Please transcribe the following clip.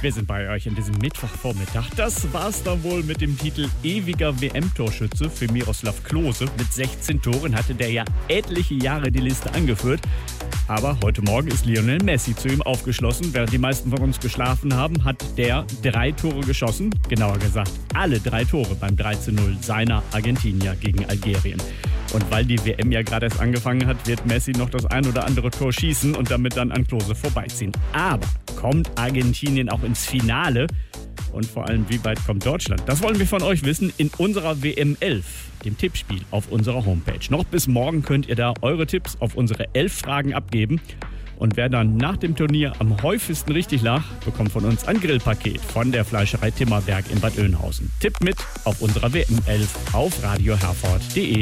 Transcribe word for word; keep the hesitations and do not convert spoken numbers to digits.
Wir sind bei euch an diesem Mittwochvormittag. Das war's dann wohl mit dem Titel Ewiger W M-Torschütze für Miroslav Klose. Mit sechzehn Toren hatte der ja etliche Jahre die Liste angeführt. Aber heute Morgen ist Lionel Messi zu ihm aufgeschlossen. Während die meisten von uns geschlafen haben, hat der drei Tore geschossen. Genauer gesagt, alle drei Tore beim drei zu null seiner Argentinier gegen Algerien. Und weil die W M ja gerade erst angefangen hat, wird Messi noch das ein oder andere Tor schießen und damit dann an Klose vorbeiziehen. Aber kommt Argentinien auch ins Finale? Und vor allem, wie weit kommt Deutschland? Das wollen wir von euch wissen in unserer W M elf, dem Tippspiel auf unserer Homepage. Noch bis morgen könnt ihr da eure Tipps auf unsere elf Fragen abgeben. Und wer dann nach dem Turnier am häufigsten richtig lag, bekommt von uns ein Grillpaket von der Fleischerei Timmerberg in Bad Oeynhausen. Tippt mit auf unserer W M elf auf radio herford punkt de.